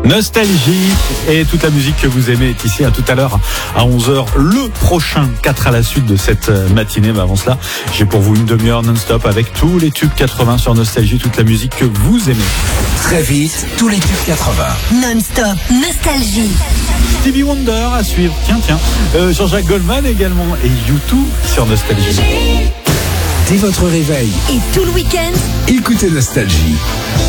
Nostalgie et toute la musique que vous aimez est ici. À tout à l'heure à 11h. Le prochain 4 à la suite de cette matinée. Mais avant cela, j'ai pour vous une demi-heure non-stop avec tous les tubes 80 sur Nostalgie, toute la musique que vous aimez. Très vite, tous les tubes 80. Non-stop Nostalgie. Stevie Wonder à suivre. Tiens. Jean-Jacques Goldman également. Et U2 sur Nostalgie. Dès votre réveil Et tout le week-end, écoutez Nostalgie.